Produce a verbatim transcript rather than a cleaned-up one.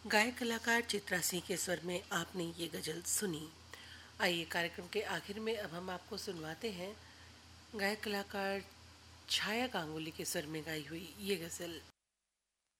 गायक कलाकार चित्रा सिंह के स्वर में आपने ये गजल सुनी। आइए कार्यक्रम के आखिर में अब हम आपको सुनवाते हैं गायक कलाकार छाया गांगुली के स्वर में गाई हुई ये गजल।